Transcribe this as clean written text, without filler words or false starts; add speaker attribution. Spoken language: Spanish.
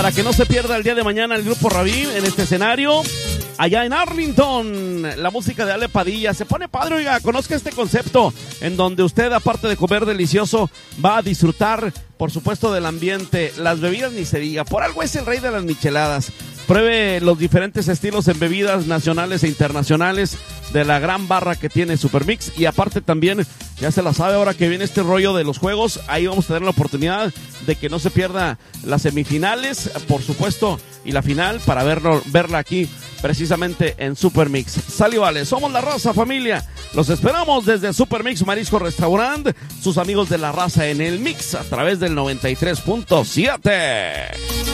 Speaker 1: Para que no se pierda el día de mañana el Grupo Rabí en este escenario, allá en Arlington, la música de Ale Padilla. Se pone padre, oiga, conozca este concepto en donde usted, aparte de comer delicioso, va a disfrutar, por supuesto, del ambiente. Las bebidas ni se diga, por algo es el rey de las micheladas. Pruebe los diferentes estilos en bebidas nacionales e internacionales de la gran barra que tiene Supermix. Y aparte también, ya se la sabe, ahora que viene este rollo de los juegos, ahí vamos a tener la oportunidad de que no se pierda las semifinales, por supuesto, y la final para verla aquí precisamente en Supermix. Sale, vale, somos La Raza, familia. Los esperamos desde Supermix Marisco Restaurant, sus amigos de La Raza en el Mix a través del 93.7.